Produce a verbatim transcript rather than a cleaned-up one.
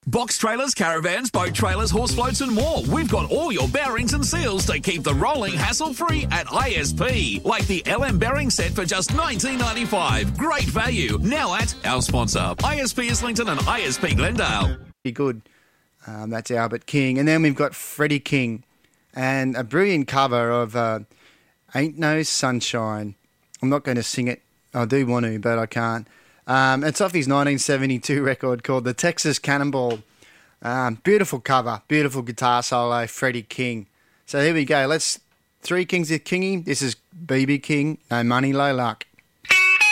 Box trailers, caravans, boat trailers, horse floats and more. We've got all your bearings and seals to keep the rolling hassle-free at I S P. Like the L M bearing set for just nineteen ninety-five. Great value. Now at our sponsor, I S P Islington and I S P Glendale. Be good. Um, that's Albert King. And then we've got Freddie King and a brilliant cover of uh, Ain't No Sunshine. I'm not going to sing it. I do want to, but I can't. Um, it's off his nineteen seventy-two record called The Texas Cannonball. Um, beautiful cover, beautiful guitar solo, Freddie King. So here we go. Let's Three Kings of Kingy. This is B B King, No Money, Low Luck.